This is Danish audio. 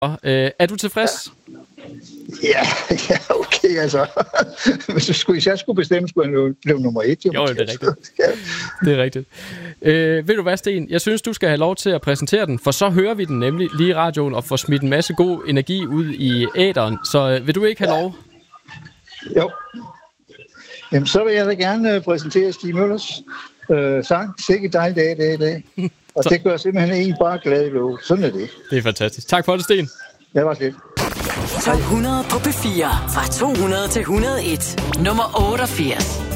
Er du tilfreds? Ja, okay, altså. Hvis jeg skulle bestemme, skulle han blive nummer 1. Jo, det er rigtigt. Det er rigtigt. Ved du hvad, Sten? Jeg synes, du skal have lov til at præsentere den, for så hører vi den nemlig lige i radioen og får smidt en masse god energi ud i æteren. Så vil du ikke have lov? Jo. Jamen, så vil jeg da gerne præsentere Stig Møllers sang. Sikke dejlig dag. Og det gør simpelthen en bare glad i lov. Sådan er det. Det er fantastisk. Tak for det, Sten. Det var slet. 1200 på P4. Fra 200 til 101. Nummer 88.